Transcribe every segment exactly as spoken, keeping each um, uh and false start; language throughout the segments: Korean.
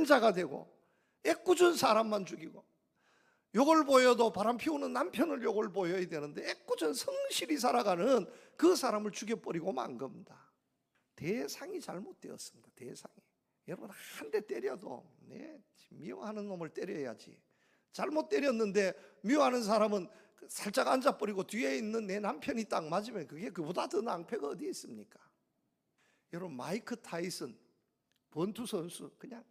살인자가 되고 애꿎은 사람만 죽이고, 욕을 보여도 바람 피우는 남편을 욕을 보여야 되는데 애꿎은 성실히 살아가는 그 사람을 죽여버리고 만 겁니다. 대상이 잘못되었습니다. 대상이. 여러분, 한 대 때려도 네, 미워하는 놈을 때려야지. 잘못 때렸는데 미워하는 사람은 살짝 앉아버리고 뒤에 있는 내 남편이 딱 맞으면 그게 그보다 더 낭패가 어디 있습니까? 여러분, 마이크 타이슨 권투 선수 그냥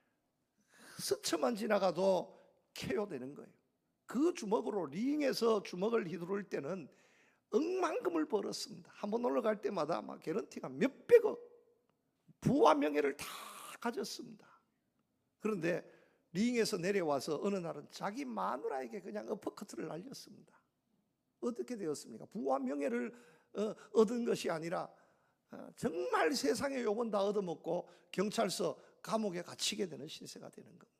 스쳐만 지나가도 케어되는 거예요. 그 주먹으로 링에서 주먹을 휘두를 때는 억만금을 벌었습니다. 한번 올라갈 때마다 막 개런티가 몇백억, 부와 명예를 다 가졌습니다. 그런데 링에서 내려와서 어느 날은 자기 마누라에게 그냥 어퍼커트를 날렸습니다. 어떻게 되었습니까? 부와 명예를 얻은 것이 아니라 정말 세상의 욕은 다 얻어먹고 경찰서 감옥에 갇히게 되는 신세가 되는 겁니다.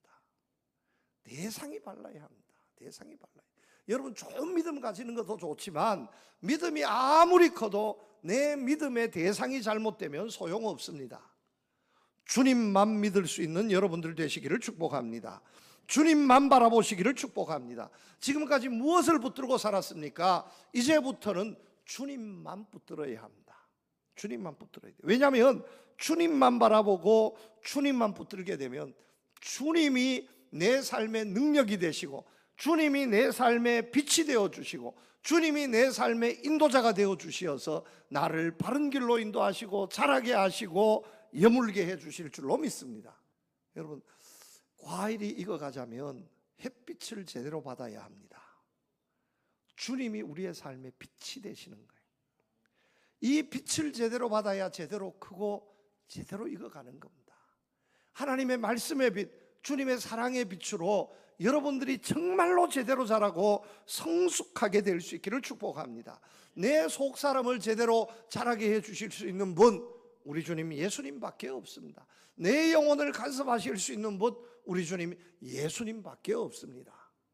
대상이 발라야 합니다. 대상이 발라야. 여러분, 좋은 믿음 가지는 것도 좋지만 믿음이 아무리 커도 내 믿음의 대상이 잘못되면 소용없습니다. 주님만 믿을 수 있는 여러분들 되시기를 축복합니다. 주님만 바라보시기를 축복합니다. 지금까지 무엇을 붙들고 살았습니까? 이제부터는 주님만 붙들어야 합니다. 주님만 붙들어야 돼요. 왜냐하면 주님만 바라보고 주님만 붙들게 되면 주님이 내 삶의 능력이 되시고, 주님이 내 삶의 빛이 되어 주시고, 주님이 내 삶의 인도자가 되어 주시어서 나를 바른 길로 인도하시고 자라게 하시고 여물게 해 주실 줄로 믿습니다. 여러분, 과일이 익어가자면 햇빛을 제대로 받아야 합니다. 주님이 우리의 삶의 빛이 되시는 거예요. 이 빛을 제대로 받아야 제대로 크고 제대로 익어가는 겁니다. 하나님의 말씀의 빛, 주님의 사랑의 빛으로 여러분들이 정말로 제대로 자라고 성숙하게 될 수 있기를 축복합니다. 내 속사람을 제대로 자라게 해 주실 수 있는 분, 우리 주님 예수님밖에 없습니다. 내 영혼을 간섭하실 수 있는 분, 우리 주님 예수님밖에 없습니다.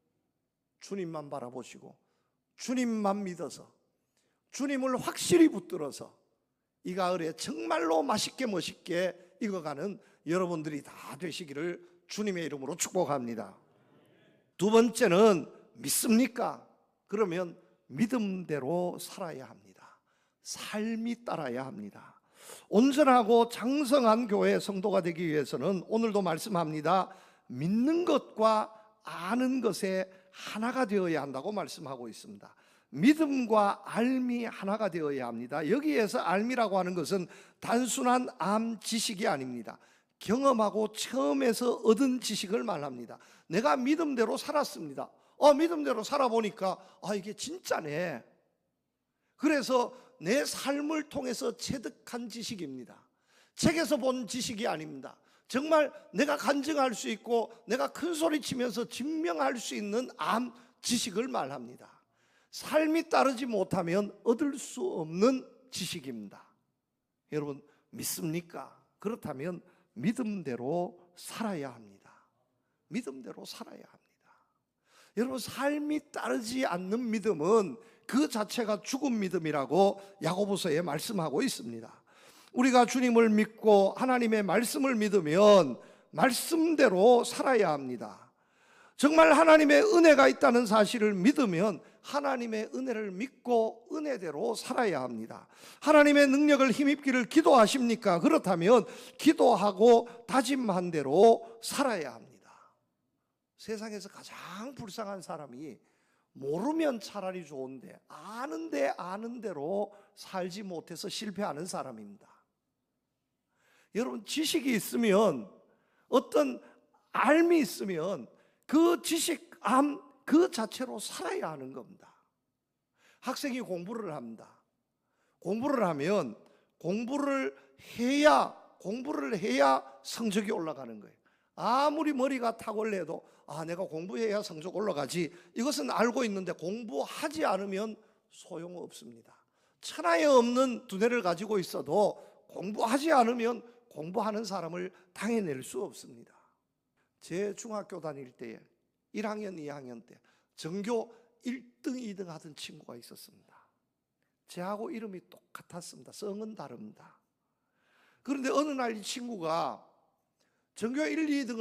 주님만 바라보시고 주님만 믿어서 주님을 확실히 붙들어서 이 가을에 정말로 맛있게 멋있게 익어가는 여러분들이 다 되시기를 주님의 이름으로 축복합니다. 두 번째는 믿습니까? 그러면 믿음대로 살아야 합니다. 삶이 따라야 합니다. 온전하고 장성한 교회 성도가 되기 위해서는 오늘도 말씀합니다. 믿는 것과 아는 것에 하나가 되어야 한다고 말씀하고 있습니다. 믿음과 알미 하나가 되어야 합니다. 여기에서 알미라고 하는 것은 단순한 암 지식이 아닙니다. 경험하고 처음에서 얻은 지식을 말합니다. 내가 믿음대로 살았습니다. 어, 믿음대로 살아보니까 아, 이게 진짜네. 그래서 내 삶을 통해서 체득한 지식입니다. 책에서 본 지식이 아닙니다. 정말 내가 간증할 수 있고 내가 큰 소리 치면서 증명할 수 있는 암 지식을 말합니다. 삶이 따르지 못하면 얻을 수 없는 지식입니다. 여러분, 믿습니까? 그렇다면 믿음대로 살아야 합니다. 믿음대로 살아야 합니다. 여러분, 삶이 따르지 않는 믿음은 그 자체가 죽은 믿음이라고 야고보서에 말씀하고 있습니다. 우리가 주님을 믿고 하나님의 말씀을 믿으면 말씀대로 살아야 합니다. 정말 하나님의 은혜가 있다는 사실을 믿으면 하나님의 은혜를 믿고 은혜대로 살아야 합니다. 하나님의 능력을 힘입기를 기도하십니까? 그렇다면 기도하고 다짐한 대로 살아야 합니다. 세상에서 가장 불쌍한 사람이 모르면 차라리 좋은데 아는데 아는 대로 살지 못해서 실패하는 사람입니다. 여러분, 지식이 있으면, 어떤 알미 있으면 그 지식, 암 그 자체로 살아야 하는 겁니다. 학생이 공부를 합니다. 공부를 하면 공부를 해야 공부를 해야 성적이 올라가는 거예요. 아무리 머리가 탁월해도 아, 내가 공부해야 성적 올라가지, 이것은 알고 있는데 공부하지 않으면 소용없습니다. 천하에 없는 두뇌를 가지고 있어도 공부하지 않으면 공부하는 사람을 당해낼 수 없습니다. 제 중학교 다닐 때에 일 학년, 이 학년 때 전교 일 등, 이 등 하던 친구가 있었습니다. 저하고 이름이 똑같았습니다. 성은 다릅니다. 그런데 어느 날 이 친구가 전교 일, 이 등을